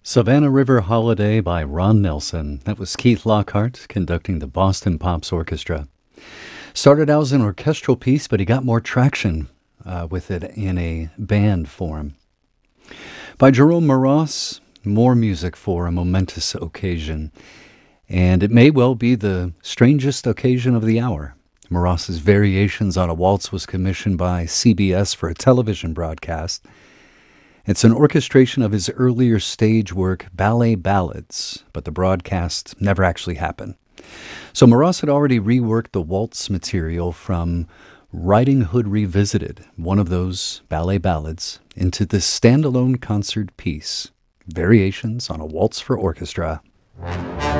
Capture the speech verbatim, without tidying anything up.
Savannah River Holiday by Ron Nelson. That was Keith Lockhart conducting the Boston Pops Orchestra. Started out as an orchestral piece, but he got more traction uh, with it in a band form. By Jerome Moross, more music for a momentous occasion. And it may well be the strangest occasion of the hour. Moross's Variations on a Waltz was commissioned by C B S for a television broadcast. It's an orchestration of his earlier stage work, Ballet Ballads, but the broadcast never actually happened. So Moross had already reworked the waltz material from Riding Hood Revisited, one of those ballet ballads, into this standalone concert piece, Variations on a Waltz for Orchestra.